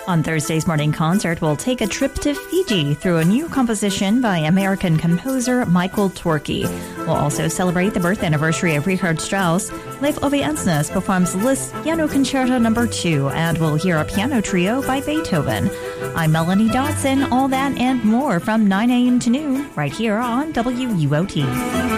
On Thursday's morning concert, we'll take a trip to Fiji through a new composition by American composer Michael Torke. We'll also celebrate the birth anniversary of Richard Strauss. Leif Ove Ensnes performs Liszt's Piano Concerto No. 2, and we'll hear a piano trio by Beethoven. I'm Melanie Dodson. All that and more from 9 a.m. to noon, right here on WUOT.